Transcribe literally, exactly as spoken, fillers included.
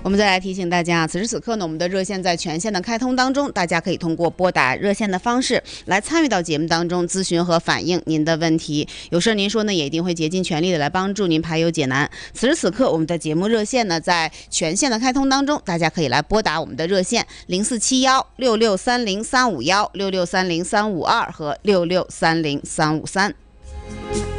我们再来提醒大家，此时此刻呢，我们的热线在全线的开通当中，大家可以通过拨打热线的方式来参与到节目当中，咨询和反映您的问题。有事您说呢，也一定会竭尽全力的来帮助您排忧解难。此时此刻，我们的节目热线呢，在全线的开通当中，大家可以来拨打我们的热线零四七幺六六三零三五幺、六六三零三五二和六六三零三五三。